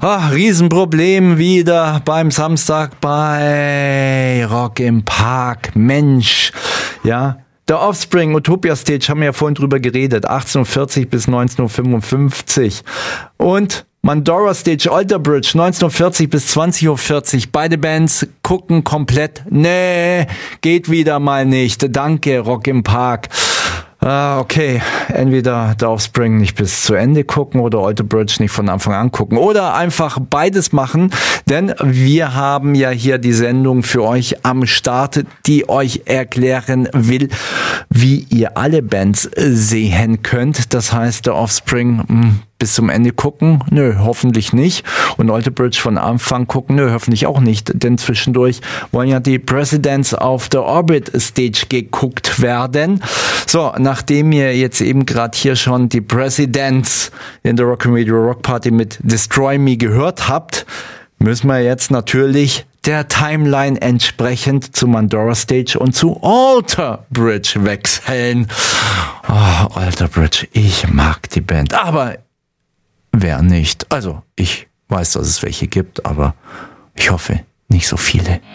Riesenproblem wieder beim Samstag bei Rock im Park. Mensch, ja. Der Offspring, Utopia Stage, haben wir ja vorhin drüber geredet. 18:40 bis 19:55. Und Mandora Stage, Alter Bridge, 19:40 bis 20:40. Beide Bands gucken komplett. Nee, geht wieder mal nicht. Danke, Rock im Park. Okay, entweder der Offspring nicht bis zu Ende gucken oder Alter Bridge nicht von Anfang an gucken oder einfach beides machen, denn wir haben ja hier die Sendung für euch am Start, die euch erklären will, wie ihr alle Bands sehen könnt. Das heißt, der Offspring bis zum Ende gucken? Nö, hoffentlich nicht. Und Alter Bridge von Anfang gucken? Nö, hoffentlich auch nicht. Denn zwischendurch wollen ja die Presidents auf der Orbit Stage geguckt werden. So, nachdem ihr jetzt eben gerade hier schon die Presidents in der Rock & Radio Rock Party mit Destroy Me gehört habt, müssen wir jetzt natürlich der Timeline entsprechend zu Mandora Stage und zu Alter Bridge wechseln. Oh, Alter Bridge, ich mag die Band, aber wer nicht? Also, ich weiß, dass es welche gibt, aber ich hoffe, nicht so viele.